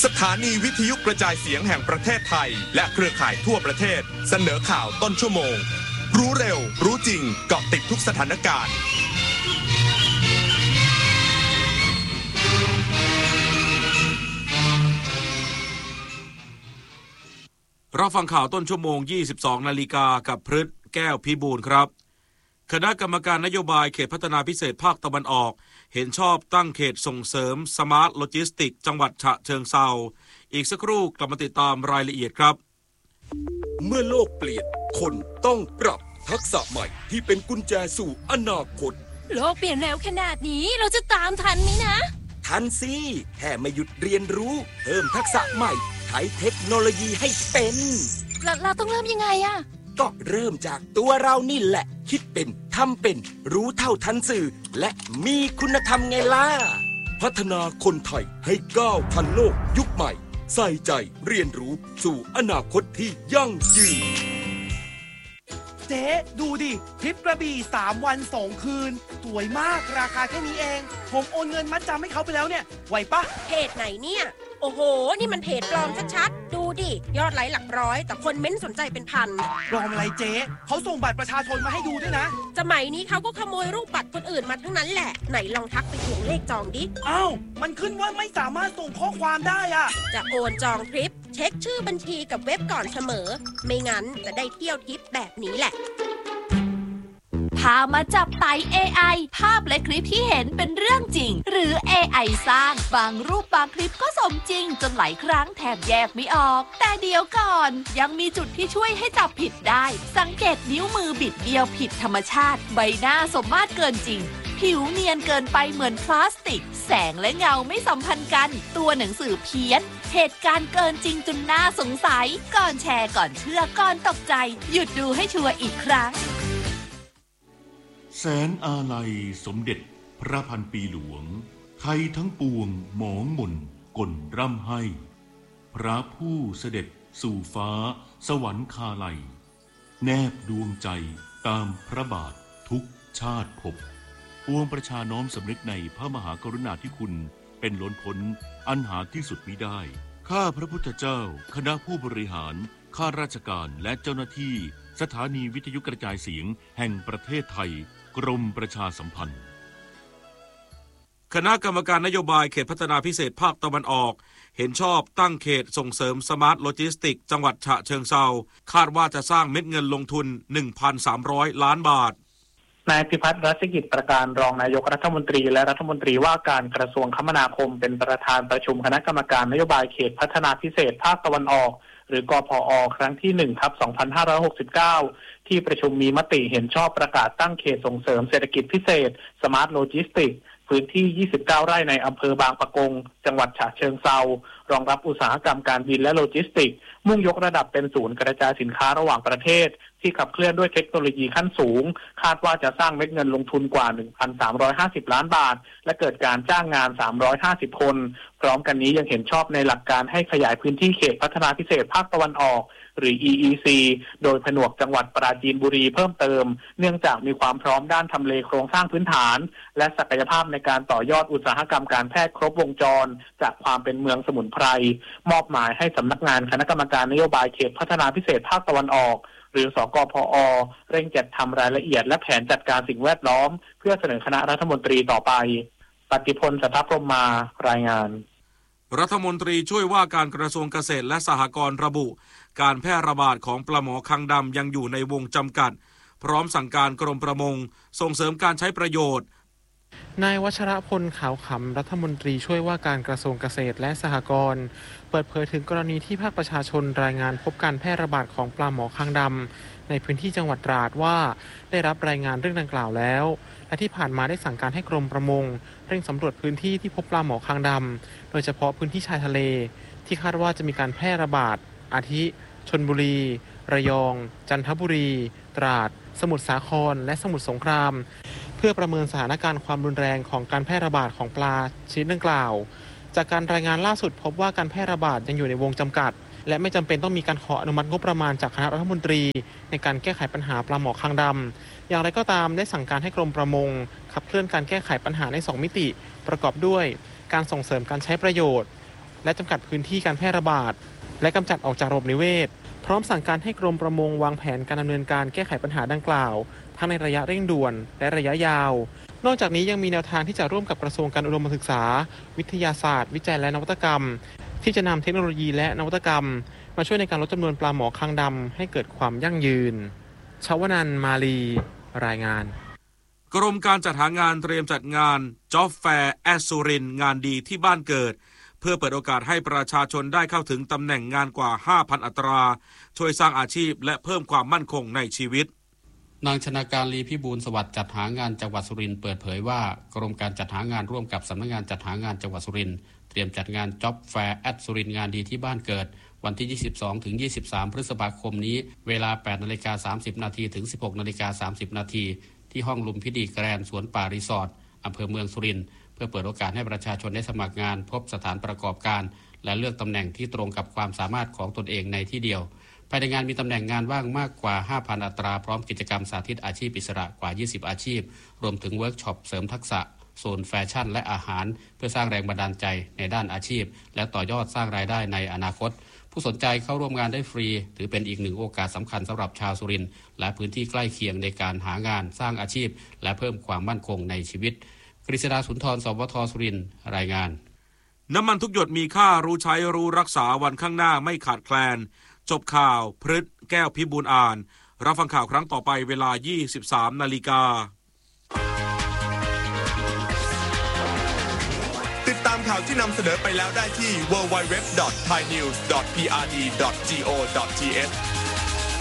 สถานีวิทยุกระจายเสียงแห่งประเทศไทยและเครือข่ายทั่วประเทศเสนอข่าวต้นชั่วโมงรู้เร็วรู้จริงเกาะติดทุกสถานการณ์เราฟังข่าวต้นชั่วโมง 22 นาฬิกากับพฤทธิ์แก้วพิบูลครับคณะกรรมการนโยบายเขตพัฒนาพิเศษภาคตะวันออกเห็นชอบตั้งเขตส่งเสริมสมาร์ทโลจิสติกจังหวัดฉะเชิงเทราอีกสักครู่กลับมาติดตามรายละเอียดครับเมื่อโลกเปลี่ยนคนต้องปรับทักษะใหม่ที่เป็นกุญแจสู่อนาคตโลกเปลี่ยนแล้วขนาดนี้เราจะตามทันไหมนะทันสิแค่ไม่หยุดเรียนรู้เพิ่มทักษะใหม่ใช้เทคโนโลยีให้เป็นเราต้องเริ่มยังไงอะก็เริ่มจากตัวเรานี่แหละคิดเป็นทำเป็นรู้เท่าทันสื่อและมีคุณธรรมไงล่ะพัฒนาคนไทยให้ก้าวทันโลกยุคใหม่ใส่ใจเรียนรู้สู่อนาคตที่ยั่งยืนเจ๊ดูดิทริปกระบี่3 วัน 2 คืนสวยมากราคาแค่นี้เองผมโอนเงินมัดจำให้เขาไปแล้วเนี่ยไหวปะเพจไหนเนี่ยโอ้โหนี่มันเพจปลอมชัดๆดูดิยอดไลค์หลักร้อยแต่คนเม้นสนใจเป็นพันปลอมอะไรเจ๊เขาส่งบัตรประชาชนมาให้ดูด้วยนะสมัยนี้เขาก็ขโมยรูปบัตรคนอื่นมาทั้งนั้นแหละไหนลองทักไปทวงเลขจองดิอ้าวมันขึ้นว่าไม่สามารถส่งข้อความได้อะจะโอนจองทริปเช็คชื่อบัญชีกับเว็บก่อนเสมอไม่งั้นจะได้เที่ยวทริปแบบนี้แหละพามาจับไต่ AI ภาพและคลิปที่เห็นเป็นเรื่องจริงหรือ AI สร้างบางรูปบางคลิปก็สมจริงจนหลายครั้งแทบแยกไม่ออกแต่เดี๋ยวก่อนยังมีจุดที่ช่วยให้จับผิดได้สังเกตนิ้วมือบิดเบี้ยวผิดธรรมชาติใบหน้าสมมาตรเกินจริงผิวเนียนเกินไปเหมือนพลาสติกแสงและเงาไม่สัมพันธ์กันตัวหนังสือเพี้ยนเหตุการณ์เกินจริงจนน่าสงสัยก่อนแชร์ก่อนเชื่อก่อนตกใจหยุดดูให้ชัวร์อีกครั้งแสนอาลัยสมเด็จพระพันปีหลวงไทยทั้งปวงหมองหม่นก่นร่ำให้พระผู้เสด็จสู่ฟ้าสวรรคาลัยแนบดวงใจตามพระบาททุกชาติภพปวงประชาน้อมสำนึกในพระมหากรุณาธิคุณเป็นล้นพ้นอันหาที่สุดมิได้ข้าพระพุทธเจ้าคณะผู้บริหารข้าราชการและเจ้าหน้าที่สถานีวิทยุกระจายเสียงแห่งประเทศไทยกรมประชาสัมพันธ์คณะกรรมการนโยบายเขตพัฒนาพิเศษภาคตะวันออกเห็นชอบตั้งเขตส่งเสริมสมาร์ทโลจิสติกจังหวัดฉะเชิงเทราคาดว่าจะสร้างเม็ดเงินลงทุน 1,300 ล้านบาทนายพิพัฒน์รัชกิจประการรองนายกรัฐมนตรีและรัฐมนตรีว่าการกระทรวงคมนาคมเป็นประธานประชุมคณะกรรมการนโยบายเขตพัฒนาพิเศษภาคตะวันออกหรือกพอ.ครั้งที่ 1/2569 ที่ประชุมมีมติเห็นชอบประกาศตั้งเขตส่งเสริมเศรษฐกิจพิเศษสมาร์ทโลจิสติกพื้นที่ 29 ไร่ในอำเภอบางปะกงจังหวัดฉะเชิงเทรารองรับอุตสาหกรรมการบินและโลจิสติกมุ่งยกระดับเป็นศูนย์กระจายสินค้าระหว่างประเทศที่ขับเคลื่อนด้วยเทคโนโลยีขั้นสูงคาดว่าจะสร้างเม็ดเงินลงทุนกว่า 1,350 ล้านบาทและเกิดการจ้างงาน350คนพร้อมกันนี้ยังเห็นชอบในหลักการให้ขยายพื้นที่เขตพัฒนาพิเศษภาคตะวันออกหรือ EEC โดยผนวกจังหวัดปราจีนบุรีเพิ่มเติมเนื่องจากมีความพร้อมด้านทำเลโครงสร้างพื้นฐานและศักยภาพในการต่อยอดอุตสาหกรรมการแพทย์ครบวงจรจากความเป็นเมืองสมุนไพรมอบหมายให้สำนักงานคณะกรรมการนโยบายเขตพัฒนาพิเศษภาคตะวันออกหรือสกพอ.เร่งจัดทำรายละเอียดและแผนจัดการสิ่งแวดล้อมเพื่อเสนอคณะรัฐมนตรีต่อไปปฏิพล สัทธพรหมารายงานรัฐมนตรีช่วยว่าการกระทรวงเกษตรและสหกรณ์ระบุการแพร่ระบาดของปลาหมอคางดำยังอยู่ในวงจำกัดพร้อมสั่งการกรมประมงส่งเสริมการใช้ประโยชน์นายวัชรพลขาวขำรัฐมนตรีช่วยว่าการกระทรวงเกษตรและสหกรณ์เปิดเผยถึงกรณีที่ภาคประชาชนรายงานพบการแพร่ระบาดของปลาหมอคางดำในพื้นที่จังหวัดตราดว่าได้รับรายงานเรื่องดังกล่าวแล้วและที่ผ่านมาได้สั่งการให้กรมประมงเร่งสำรวจพื้นที่ที่พบปลาหมอคางดำโดยเฉพาะพื้นที่ชายทะเลที่คาดว่าจะมีการแพร่ระบาดอาทิชลบุรีระยองจันทบุรีตราดสมุทรสาครและสมุทรสงครามเพื่อประเมินสถานการณ์ความรุนแรงของการแพร่ระบาดของปลาชนิดดังกล่าวจากการรายงานล่าสุดพบว่าการแพร่ระบาดยังอยู่ในวงจำกัดและไม่จำเป็นต้องมีการขออนุมัติงบประมาณจากคณะรัฐมนตรีในการแก้ไขปัญหาปลาหมอคางดำอย่างไรก็ตามได้สั่งการให้กรมประมงขับเคลื่อนการแก้ไขปัญหาใน2มิติประกอบด้วยการส่งเสริมการใช้ประโยชน์และจำกัดพื้นที่การแพร่ระบาดและกำจัดออกจากระบบนิเวศพร้อมสั่งการให้กรมประมงวางแผนการดำเนินการแก้ไขปัญหาดังกล่าวทั้งในระยะเร่งด่วนและระยะยาวนอกจากนี้ยังมีแนวทางที่จะร่วมกับกระทรวงการอุดมศึกษาวิทยาศาสตร์วิจัยและนวัตกรรมที่จะนำเทคโนโลยีและนวัตกรรมมาช่วยในการลดจำนวนปลาหมอคางดำให้เกิดความยั่งยืนชวนันท์มาลีรายงานกรมการจัดหางานเตรียมจัดงานจ็อบแฟร์แอสสุรินทร์งานดีที่บ้านเกิดเพื่อเปิดโอกาสให้ประชาชนได้เข้าถึงตำแหน่งงานกว่า 5,000 อัตราช่วยสร้างอาชีพและเพิ่มความมั่นคงในชีวิตนางชนาการลีพิบูลสวัสดิ์จัดหางานจังหวัดสุรินทร์เปิดเผยว่ากรมการจัดหางานร่วมกับสำนักงานจัดหางานจังหวัดสุรินทร์เตรียมจัดงานจ็อบแฟร์แอสสุรินทร์งานดีที่บ้านเกิดวันที่ 22 ถึง 23 พฤษภาคมนี้เวลา 8:30 น.ถึง 16:30 น.ที่ห้องลุมพินีแกรนด์สวนป่ารีสอร์ทอำเภอเมืองสุรินทร์เพื่อเปิดโอกาสให้ประชาชนได้สมัครงานพบสถานประกอบการและเลือกตำแหน่งที่ตรงกับความสามารถของตนเองในที่เดียวภายในงานมีตำแหน่งงานว่างมากกว่า 5,000 อัตราพร้อมกิจกรรมสาธิตอาชีพอิสระกว่า 20 อาชีพรวมถึงเวิร์กช็อปเสริมทักษะโซนแฟชั่นและอาหารเพื่อสร้างแรงบันดาลใจในด้านอาชีพและต่อยอดสร้างรายได้ในอนาคตผู้สนใจเข้าร่วมงานได้ฟรีถือเป็นอีกหนึ่งโอกาสสำคัญสำหรับชาวสุรินทร์และพื้นที่ใกล้เคียงในการหางานสร้างอาชีพและเพิ่มความมั่นคงในชีวิตกฤษดาสุนทรสวทสุรินทร์รายงานน้ำมันทุกหยดมีค่ารู้ใช้รู้รักษาวันข้างหน้าไม่ขาดแคลนจบข่าวพฤษแก้วพิบูลอ่านรับฟังข่าวครั้งต่อไปเวลา 23 นาฬิกาติดตามข่าวที่นำเสนอไปแล้วได้ที่ www.thainews.prd.go.th